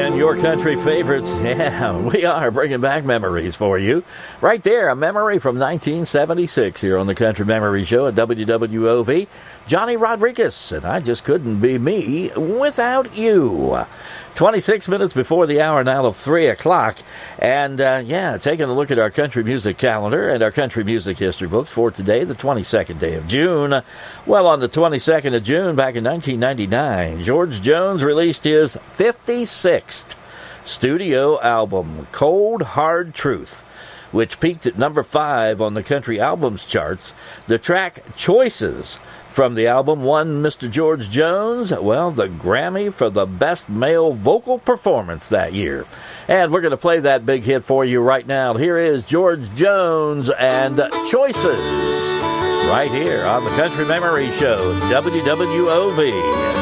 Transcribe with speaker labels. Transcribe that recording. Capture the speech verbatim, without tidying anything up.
Speaker 1: playing your country favorites. Yeah, we are bringing back memories for you. Right there, a memory from nineteen seventy-six here on the Country Memory Show at W W O V. Johnny Rodriguez, and I just couldn't be me without you. twenty-six minutes before the hour now of three o'clock. And, uh, yeah, taking a look at our country music calendar and our country music history books for today, the twenty-second day of June. Well, on the twenty-second of June, back in nineteen ninety-nine, George Jones released his fifty-sixth studio album, Cold Hard Truth, which peaked at number five on the country albums charts. The track Choices from the album won Mister George Jones, well, the Grammy for the Best Male Vocal Performance that year. And we're going to play that big hit for you right now. Here is George Jones and Choices, right here on the Country Memory Show, W W O V.